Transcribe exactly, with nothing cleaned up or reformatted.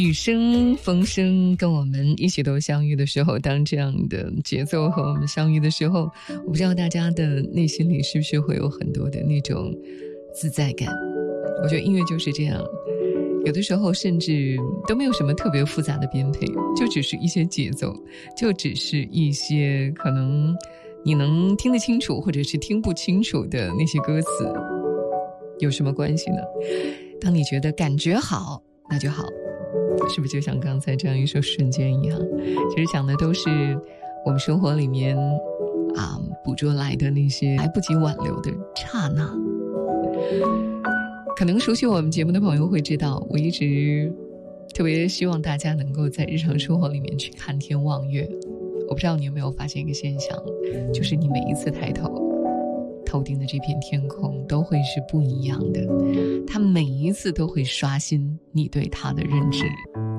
雨声风声跟我们一起都相遇的时候，当这样的节奏和我们相遇的时候，我不知道大家的内心里是不是会有很多的那种自在感。我觉得音乐就是这样，有的时候甚至都没有什么特别复杂的编配，就只是一些节奏，就只是一些可能你能听得清楚或者是听不清楚的那些歌词，有什么关系呢？当你觉得感觉好，那就好，是不是就像刚才这样一首瞬间一样？其实讲的都是我们生活里面啊捕捉来的那些来不及挽留的刹那。可能熟悉我们节目的朋友会知道，我一直特别希望大家能够在日常生活里面去看天望月。我不知道你有没有发现一个现象，就是你每一次抬头，头顶的这片天空都会是不一样的，它每一次都会刷新你对它的认知。